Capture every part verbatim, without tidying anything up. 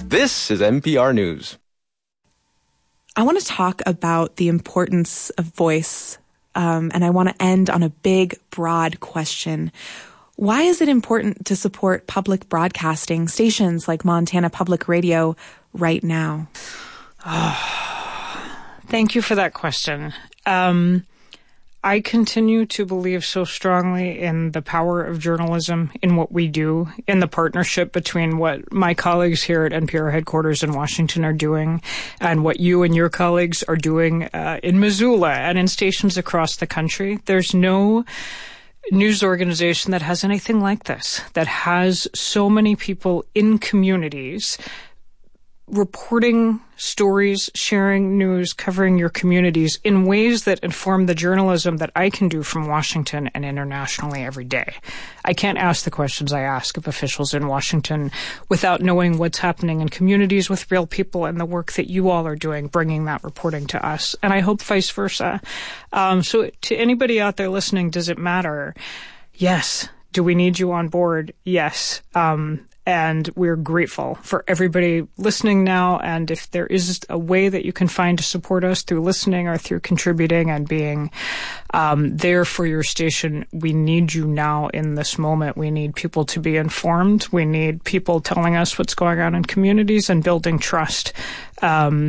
This is N P R News. I want to talk about the importance of voice, um, and I want to end on a big, broad question. Why is it important to support public broadcasting stations like Montana Public Radio right now? Oh, thank you for that question. Um, I continue to believe so strongly in the power of journalism, in what we do, in the partnership between what my colleagues here at N P R headquarters in Washington are doing and what you and your colleagues are doing uh, in Missoula and in stations across the country. There's no news organization that has anything like this, that has so many people in communities reporting stories, sharing news, covering your communities in ways that inform the journalism that I can do from Washington and internationally every day. I can't ask the questions I ask of officials in Washington without knowing what's happening in communities with real people and the work that you all are doing, bringing that reporting to us. And I hope vice versa. Um, so to anybody out there listening, does it matter? Yes. Do we need you on board? Yes. Um, And we're grateful for everybody listening now. And if there is a way that you can find to support us through listening or through contributing and being um, there for your station, we need you now in this moment. We need people to be informed. We need people telling us what's going on in communities and building trust um,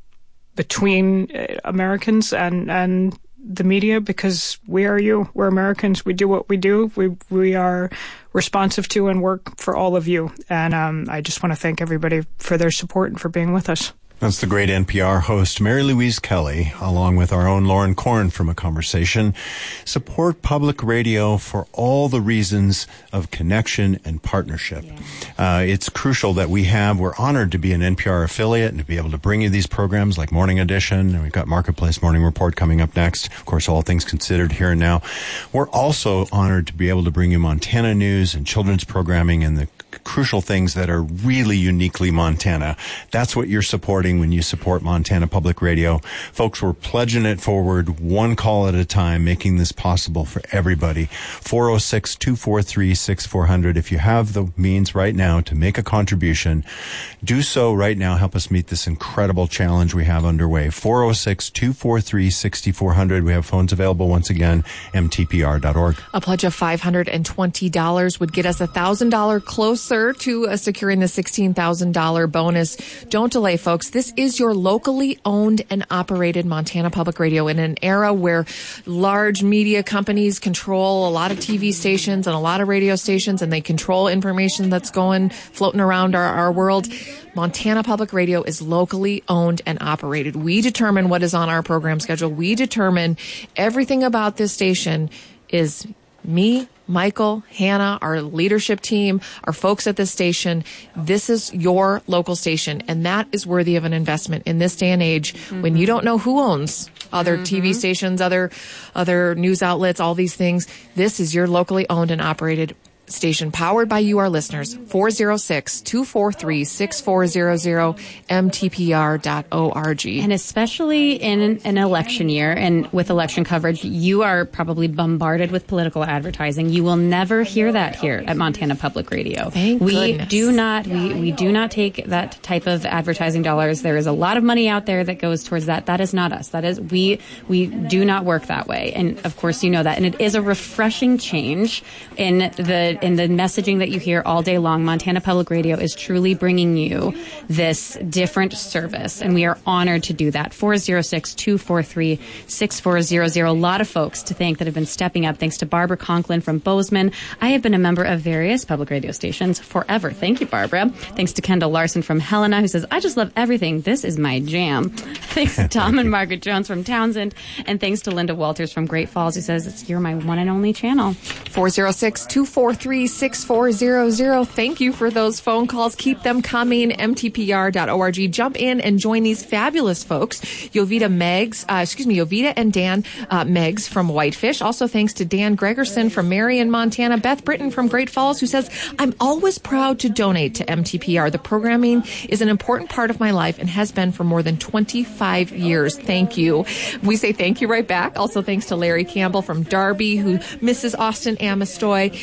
between Americans and, and the media, because we are you. We're Americans. We do what we do. We we are responsive to and work for all of you. And um, I just want to thank everybody for their support and for being with us. That's the great N P R host, Mary Louise Kelly, along with our own Lauren Korn from A Conversation. Support public radio for all the reasons of connection and partnership. Yeah. Uh, it's crucial that we have, we're honored to be an N P R affiliate and to be able to bring you these programs like Morning Edition, and we've got Marketplace Morning Report coming up next. Of course, All Things Considered here and now. We're also honored to be able to bring you Montana news and children's programming and the crucial things that are really uniquely Montana. That's what you're supporting when you support Montana Public Radio. Folks, we're pledging it forward one call at a time, making this possible for everybody. four oh six, two four three, six four zero zero. If you have the means right now to make a contribution, do so right now. Help us meet this incredible challenge we have underway. four oh six, two four three, six four zero zero. We have phones available once again, M T P R dot org. A pledge of five hundred twenty dollars would get us one thousand dollars closer to uh, securing the sixteen thousand dollars bonus. Don't delay, folks. This is your locally owned and operated Montana Public Radio in an era where large media companies control a lot of T V stations and a lot of radio stations, and they control information that's going, floating around our, our world. Montana Public Radio is locally owned and operated. We determine what is on our program schedule. We determine everything about this station is me, Michael, Hannah, our leadership team, our folks at this station. This is your local station, and that is worthy of an investment in this day and age mm-hmm. when you don't know who owns other mm-hmm. T V stations, other other news outlets, all these things. This is your locally owned and operated station, powered by you, our listeners. four oh six, two four three, six four zero zero, M T P R dot org. And especially in an election year and with election coverage, you are probably bombarded with political advertising. You will never hear that here at Montana Public Radio. Thank we goodness. do not we, we do not take that type of advertising dollars. There is a lot of money out there that goes towards that. That is not us. That is we we do not work that way. And of course you know that. And it is a refreshing change in the in the messaging that you hear all day long. Montana Public Radio is truly bringing you this different service, and we are honored to do that. four oh six, two four three, six four zero zero. A lot of folks to thank that have been stepping up. Thanks to Barbara Conklin from Bozeman. I have been a member of various public radio stations forever. Thank you, Barbara. Thanks to Kendall Larson from Helena, who says, I just love everything. This is my jam. Thanks to Tom and Margaret Jones from Townsend. And thanks to Linda Walters from Great Falls, who says, it's, you're my one and only channel. four oh six, two four three, six four zero zero. Thank you for those phone calls. Keep them coming. M T P R dot org. Jump in and join these fabulous folks. Jovita Meggs, uh, excuse me, Jovita and Dan uh, Meggs from Whitefish. Also thanks to Dan Gregerson from Marion, Montana. Beth Britton from Great Falls, who says, I'm always proud to donate to M T P R. The programming is an important part of my life and has been for more than twenty-five years. Thank you. We say thank you right back. Also thanks to Larry Campbell from Darby, who misses Austin Amistoy. And thanks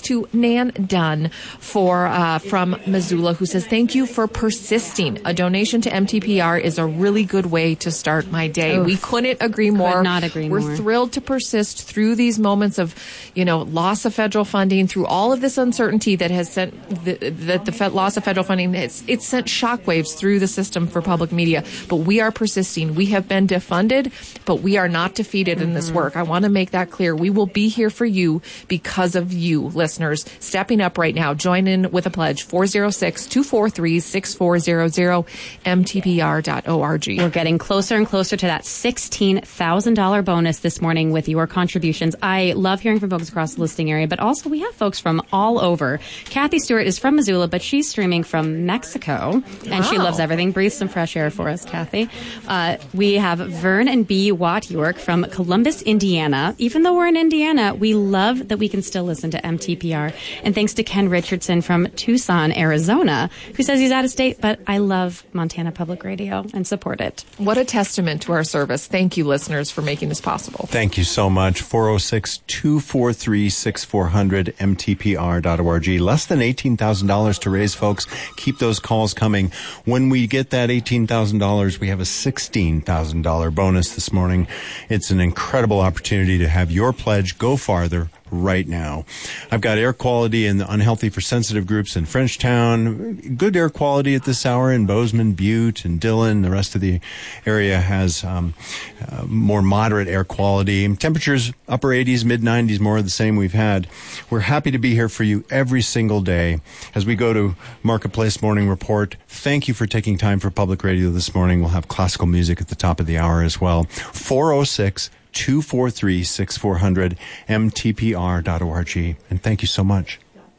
thanks to Nan Dunn for uh, from Missoula, who says, thank you for persisting. A donation to M T P R is a really good way to start my day. Oof. We couldn't agree more. Could not agree We're more. thrilled to persist through these moments of, you know, loss of federal funding, through all of this uncertainty that has sent the, that the fed, loss of federal funding, it's, it's sent shockwaves through the system for public media. But we are persisting. We have been defunded, but we are not defeated mm-hmm. in this work. I want to make that clear. We will be here for you because of you, listeners. Stepping up right now. Join in with a pledge. four oh six, two four three, six four zero zero, m t p r dot org. We're getting closer and closer to that sixteen thousand dollars bonus this morning with your contributions. I love hearing from folks across the listening area, but also we have folks from all over. Kathy Stewart is from Missoula, but she's streaming from Mexico, and wow. she loves everything. Breathe some fresh air for us, Kathy. Uh, we have Vern and B. Watt York from Columbus, Indiana. Even though we're in Indiana, we love that we can still listen to M T P R. And thanks to Ken Richardson from Tucson, Arizona, who says he's out of state, but I love Montana Public Radio and support it. What a testament to our service. Thank you, listeners, for making this possible. Thank you so much. four oh six, two four three, six four zero zero, m t p r dot org. Less than eighteen thousand dollars to raise, folks. Keep those calls coming. When we get that eighteen thousand dollars, we have a sixteen thousand dollars bonus this morning. It's an incredible opportunity to have your pledge go farther right now. I've got air quality in the unhealthy for sensitive groups in Frenchtown. Good air quality at this hour in Bozeman, Butte, and Dillon. The rest of the area has um, uh, more moderate air quality. Temperatures upper eighties, mid nineties, more of the same we've had. We're happy to be here for you every single day. As we go to Marketplace Morning Report, thank you for taking time for public radio this morning. We'll have classical music at the top of the hour as well. four oh six, two four three, six four zero zero, m t p r dot org. And thank you so much.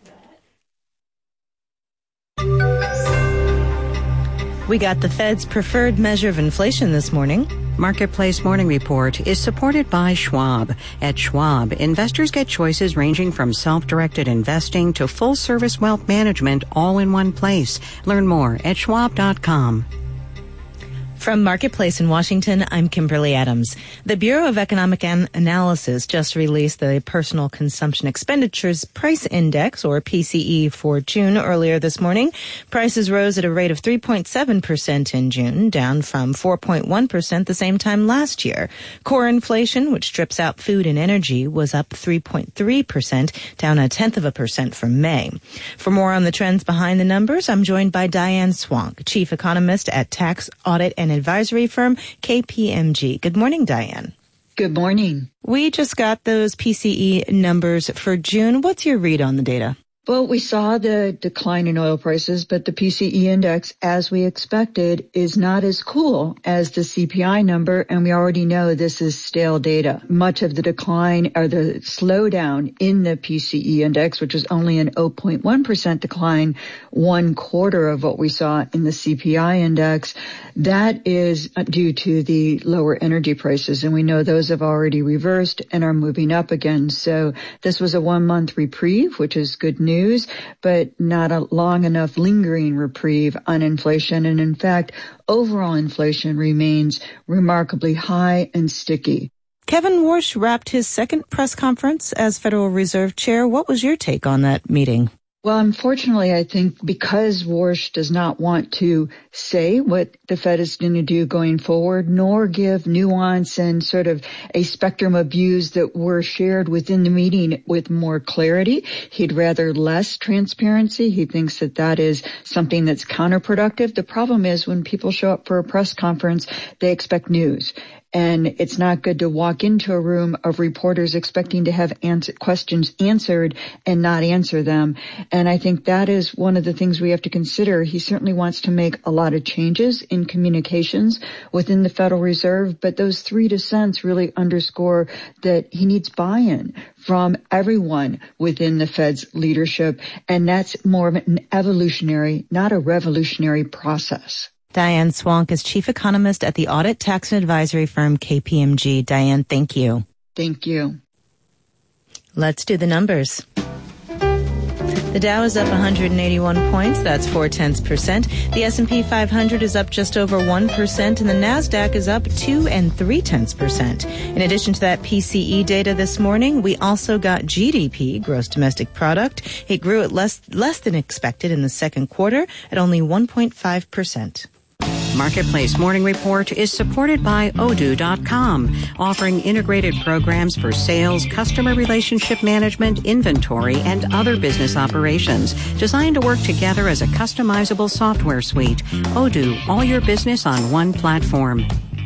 We got the Fed's preferred measure of inflation this morning. Marketplace Morning Report is supported by Schwab. At Schwab, investors get choices ranging from self-directed investing to full-service wealth management all in one place. Learn more at schwab dot com. From Marketplace in Washington, I'm Kimberly Adams. The Bureau of Economic An- Analysis just released the Personal Consumption Expenditures Price Index, or P C E, for June earlier this morning. Prices rose at a rate of three point seven percent in June, down from four point one percent the same time last year. Core inflation, which strips out food and energy, was up three point three percent, down a tenth of a percent from May. For more on the trends behind the numbers, I'm joined by Diane Swank, Chief Economist at Tax, Audit, and Advisory firm K P M G. Good morning, Diane. Good morning. We just got those P C E numbers for June. What's your read on the data? Well, we saw the decline in oil prices, but the P C E index, as we expected, is not as cool as the C P I number, and we already know this is stale data. Much of the decline or the slowdown in the P C E index, which was only an zero point one percent decline, one quarter of what we saw in the C P I index, that is due to the lower energy prices, and we know those have already reversed and are moving up again. So this was a one-month reprieve, which is good news. News, but not a long enough lingering reprieve on inflation. And in fact, overall inflation remains remarkably high and sticky. Kevin Warsh wrapped his second press conference as Federal Reserve Chair. What was your take on that meeting? Well, unfortunately, I think because Warsh does not want to say what the Fed is going to do going forward, nor give nuance and sort of a spectrum of views that were shared within the meeting with more clarity, he'd rather less transparency. He thinks that that is something that's counterproductive. The problem is when people show up for a press conference, they expect news. And it's not good to walk into a room of reporters expecting to have answer, questions answered and not answer them. And I think that is one of the things we have to consider. He certainly wants to make a lot of changes in communications within the Federal Reserve, but those three dissents really underscore that he needs buy-in from everyone within the Fed's leadership. And that's more of an evolutionary, not a revolutionary process. Diane Swank is Chief Economist at the Audit, Tax, and Advisory firm K P M G. Diane, thank you. Thank you. Let's do the numbers. The Dow is up one hundred eighty-one points. That's four tenths percent. The S and P five hundred is up just over one percent, and the NASDAQ is up two and three tenths percent. In addition to that P C E data this morning, we also got G D P, gross domestic product. It grew at less less than expected in the second quarter at only one point five percent. Marketplace Morning Report is supported by Odoo dot com, offering integrated programs for sales, customer relationship management, inventory, and other business operations, designed to work together as a customizable software suite. Odoo, all your business on one platform.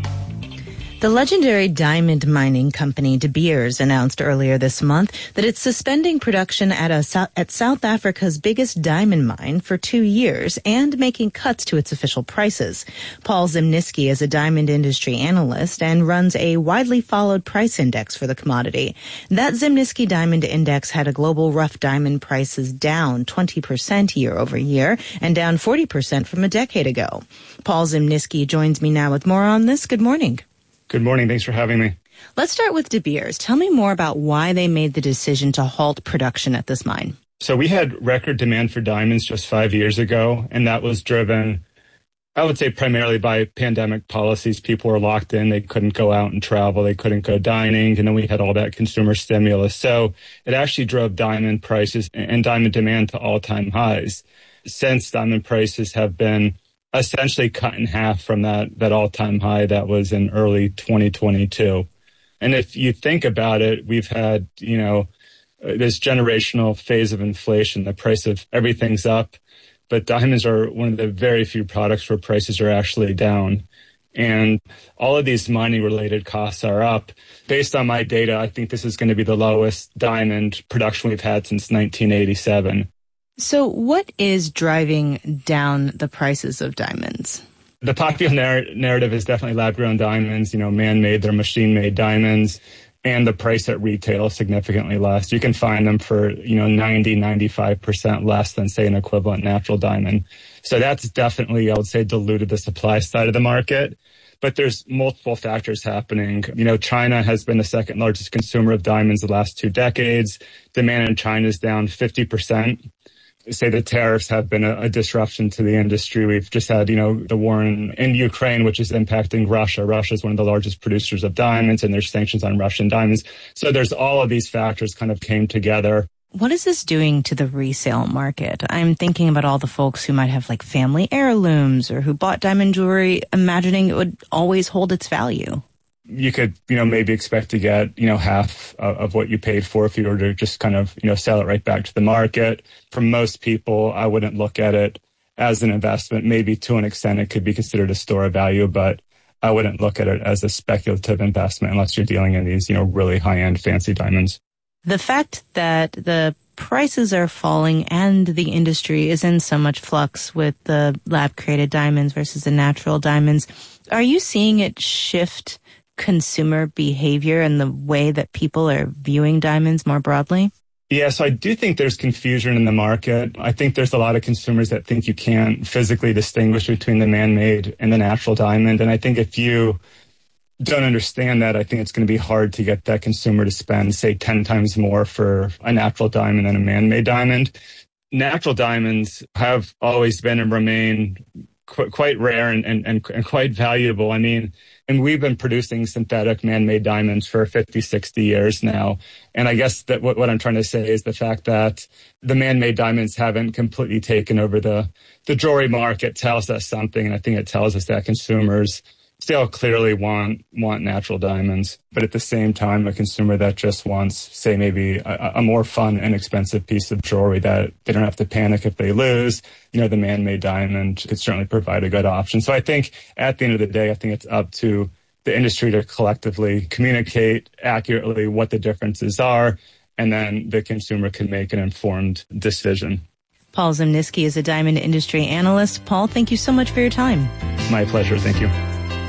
The legendary diamond mining company De Beers announced earlier this month that it's suspending production at a at South Africa's biggest diamond mine for two years and making cuts to its official prices. Paul Zimnisky is a diamond industry analyst and runs a widely followed price index for the commodity. That Zimnisky Diamond Index had a global rough diamond prices down twenty percent year over year and down forty percent from a decade ago. Paul Zimnisky joins me now with more on this. Good morning. Good morning. Thanks for having me. Let's start with De Beers. Tell me more about why they made the decision to halt production at this mine. So we had record demand for diamonds just five years ago, and that was driven, I would say, primarily by pandemic policies. People were locked in. They couldn't go out and travel. They couldn't go dining. And then we had all that consumer stimulus. So it actually drove diamond prices and diamond demand to all-time highs. Since diamond prices have been essentially cut in half from that, that all-time high that was in early twenty twenty-two. And if you think about it, we've had, you know, this generational phase of inflation. The price of everything's up, but diamonds are one of the very few products where prices are actually down. And all of these mining-related costs are up. Based on my data, I think this is going to be the lowest diamond production we've had since nineteen eighty-seven. So what is driving down the prices of diamonds? The popular narr- narrative is definitely lab-grown diamonds, you know, man-made, they're machine-made diamonds, and the price at retail is significantly less. You can find them for, you know, ninety, ninety-five percent less than, say, an equivalent natural diamond. So that's definitely, I would say, diluted the supply side of the market. But there's multiple factors happening. You know, China has been the second largest consumer of diamonds the last two decades. Demand in China is down fifty percent. Say the tariffs have been a, a disruption to the industry. We've just had, you know, the war in, in Ukraine, which is impacting Russia. Russia is one of the largest producers of diamonds, and there's sanctions on Russian diamonds. So there's all of these factors kind of came together. What is this doing to the resale market? I'm thinking about all the folks who might have like family heirlooms or who bought diamond jewelry, imagining it would always hold its value. You could, you know, maybe expect to get, you know, half of, of what you paid for if you were to just kind of, you know, sell it right back to the market. For most people, I wouldn't look at it as an investment. Maybe to an extent it could be considered a store of value, but I wouldn't look at it as a speculative investment unless you're dealing in these, you know, really high-end fancy diamonds. The fact that the prices are falling and the industry is in so much flux with the lab-created diamonds versus the natural diamonds, are you seeing it shift consumer behavior and the way that people are viewing diamonds more broadly? Yeah, so I do think there's confusion in the market. I think there's a lot of consumers that think you can't physically distinguish between the man-made and the natural diamond. And I think if you don't understand that, I think it's going to be hard to get that consumer to spend, say, ten times more for a natural diamond than a man-made diamond. Natural diamonds have always been and remain qu- quite rare and, and, and, and quite valuable. I mean, and we've been producing synthetic man-made diamonds for fifty, sixty years now. And I guess that what, what I'm trying to say is the fact that the man-made diamonds haven't completely taken over the, the jewelry market tells us something. And I think it tells us that consumers still clearly want want natural diamonds. But at the same time, a consumer that just wants, say, maybe a, a more fun and expensive piece of jewelry that they don't have to panic if they lose, you know, the man-made diamond could certainly provide a good option. So I think at the end of the day, I think it's up to the industry to collectively communicate accurately what the differences are, and then the consumer can make an informed decision. Paul Zimnisky is a diamond industry analyst. Paul, thank you so much for your time. My pleasure. Thank you.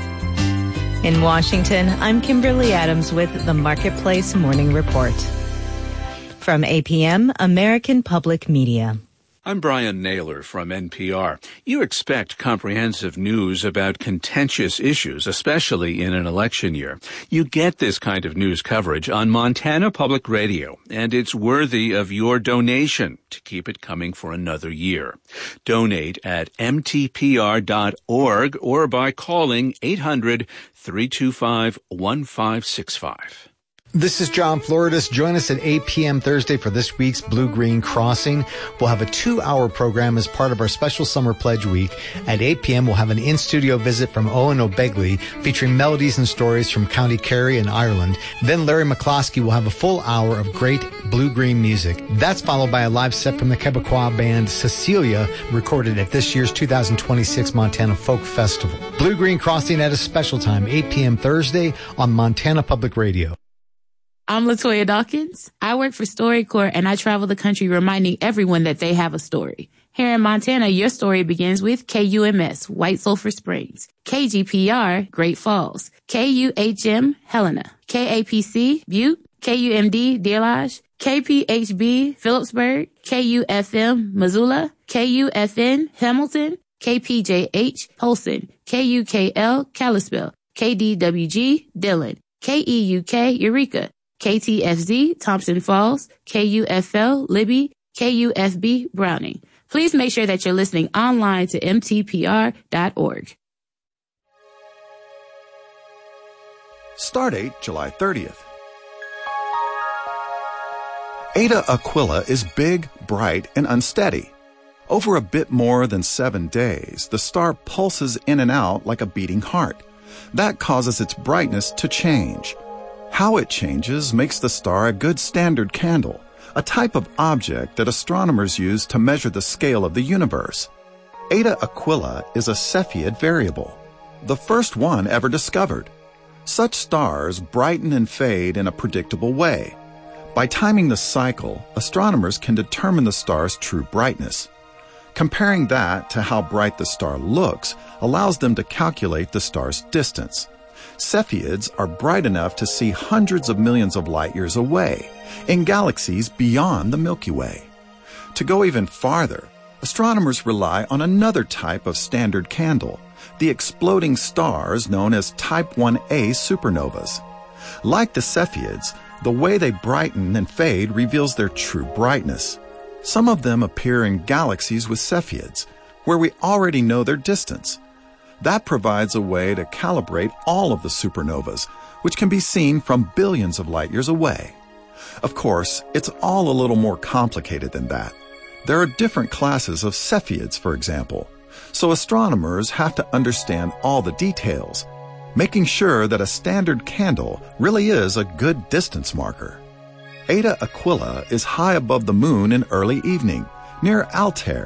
In Washington, I'm Kimberly Adams with the Marketplace Morning Report. From A P M, American Public Media. I'm Brian Naylor from N P R. You expect comprehensive news about contentious issues, especially in an election year. You get this kind of news coverage on Montana Public Radio, and it's worthy of your donation to keep it coming for another year. Donate at m t p r dot org or by calling eight hundred, three two five, one five six five. This is John Floridis. Join us at eight p.m. Thursday for this week's Blue Green Crossing. We'll have a two-hour program as part of our special Summer Pledge Week. At eight p.m., we'll have an in-studio visit from Owen O'Begley featuring melodies and stories from County Kerry and Ireland. Then Larry McCloskey will have a full hour of great blue-green music. That's followed by a live set from the Quebecois band Cecilia, recorded at this year's two thousand twenty-six Montana Folk Festival. Blue Green Crossing at a special time, eight p.m. Thursday on Montana Public Radio. I'm Latoya Dawkins. I work for StoryCorps, and I travel the country reminding everyone that they have a story. Here in Montana, your story begins with K U M S, White Sulphur Springs, K G P R, Great Falls, K U H M, Helena, K A P C, Butte, K U M D, Deer Lodge, K P H B, Phillipsburg, K U F M, Missoula, K U F N, Hamilton, K P J H, Polson, K U K L, Kalispell, K D W G, Dillon, K E U K, Eureka, K T F Z, Thompson Falls, K U F L, Libby, K U F B, Browning. Please make sure that you're listening online to m t p r dot org. Stardate July thirtieth. Eta Aquila is big, bright, and unsteady. Over a bit more than seven days, the star pulses in and out like a beating heart. That causes its brightness to change. How it changes makes the star a good standard candle, a type of object that astronomers use to measure the scale of the universe. Eta Aquila is a Cepheid variable, the first one ever discovered. Such stars brighten and fade in a predictable way. By timing the cycle, astronomers can determine the star's true brightness. Comparing that to how bright the star looks allows them to calculate the star's distance. Cepheids are bright enough to see hundreds of millions of light years away, in galaxies beyond the Milky Way. To go even farther, astronomers rely on another type of standard candle, the exploding stars known as Type one A supernovas. Like the Cepheids, the way they brighten and fade reveals their true brightness. Some of them appear in galaxies with Cepheids, where we already know their distance. That provides a way to calibrate all of the supernovas, which can be seen from billions of light years away. Of course, it's all a little more complicated than that. There are different classes of Cepheids, for example, so astronomers have to understand all the details, making sure that a standard candle really is a good distance marker. Eta Aquila is high above the moon in early evening, near Altair,